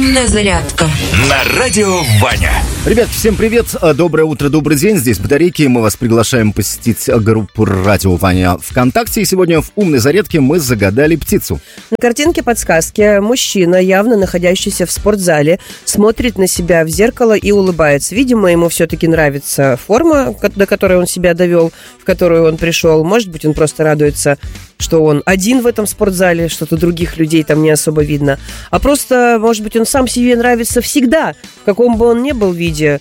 Умная зарядка на радио Ваня. Ребят, всем привет, доброе утро, добрый день. Здесь Батарейки, мы вас приглашаем посетить группу Радио Ваня ВКонтакте. И сегодня в умной зарядке мы загадали птицу. На картинке подсказки мужчина, явно находящийся в спортзале, смотрит на себя в зеркало и улыбается. Видимо, ему все-таки нравится форма, до которой он себя довел, в которую он пришел. Может быть, он просто радуется, что он один в этом спортзале, что-то других людей там не особо видно. А просто, может быть, он сам себе нравится всегда, в каком бы он ни был виде,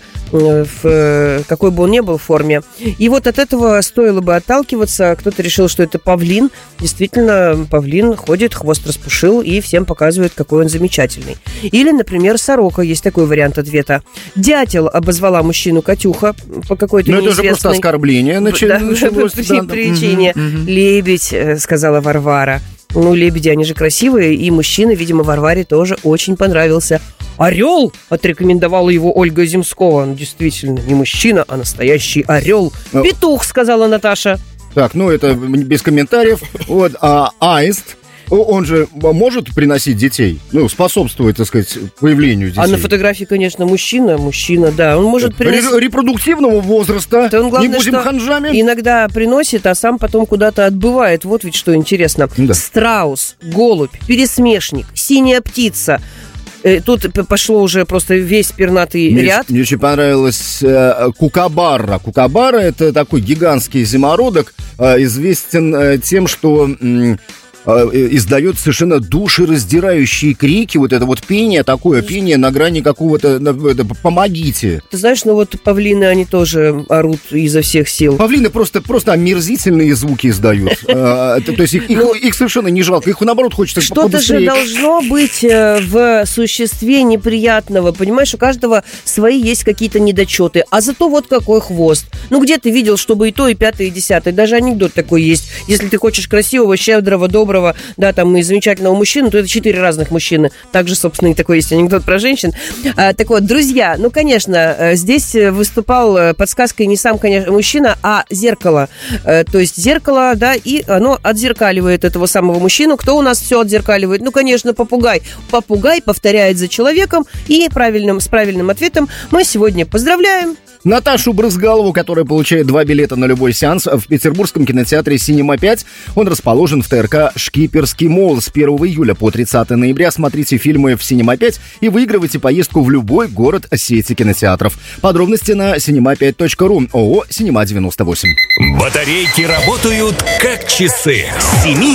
в какой бы он ни был форме. И вот от этого стоило бы отталкиваться. Кто-то решил, что это павлин. Действительно, павлин ходит, хвост распушил и всем показывает, какой он замечательный. Или, например, сорока. Есть такой вариант ответа. Дятел обозвала мужчину Катюха по какой-то неизвестной... это же просто оскорбление началось. Причине. Лебедь, сказала Варвара. Ну, лебеди, они же красивые, и мужчина, видимо, Варваре тоже очень понравился. Орел! Отрекомендовала его Ольга Земскова. Он действительно не мужчина, а настоящий орел. Петух, сказала Наташа. Так, это без комментариев. Вот, аист. Он же может приносить детей, способствовать, так сказать, появлению детей. А на фотографии, конечно, мужчина, да. Он может приносить... Репродуктивного возраста, он, главное, не будем ханжами. Иногда приносит, а сам потом куда-то отбывает. Вот ведь что интересно. Да. Страус, голубь, пересмешник, синяя птица. Тут пошло уже просто весь пернатый ряд. Мне очень понравилась кукабара. Кукабара – это такой гигантский зимородок, известен тем, что... издает совершенно душераздирающие крики, вот это вот пение, такое пение на грани какого-то «помогите». Ты знаешь, павлины, они тоже орут изо всех сил. Павлины просто омерзительные звуки издают. То есть их совершенно не жалко, их наоборот хочется побыстрее. Что-то же должно быть в существе неприятного, понимаешь, у каждого свои есть какие-то недочеты, а зато вот какой хвост. Где ты видел, чтобы и то, и пятое, и десятое? Даже анекдот такой есть. Если ты хочешь красивого, щедрого, доброго, да, там, и замечательного мужчину, то это 4 разных мужчины. Также, собственно, и такой есть анекдот про женщин. Так вот, друзья, конечно, здесь выступал подсказкой не сам, конечно, мужчина, а зеркало. То есть зеркало, да, и оно отзеркаливает этого самого мужчину. Кто у нас все отзеркаливает? Конечно, попугай. Попугай повторяет за человеком, и с правильным ответом мы сегодня поздравляем Наташу Брызгалову, которая получает 2 билета на любой сеанс в петербургском кинотеатре «Синема-5». Он расположен в ТРК «Шкиперский молл». С 1 июля по 30 ноября смотрите фильмы в «Синема-5» и выигрывайте поездку в любой город сети кинотеатров. Подробности на cinema5.ru. ООО «Синема-98». Батарейки работают как часы. С 7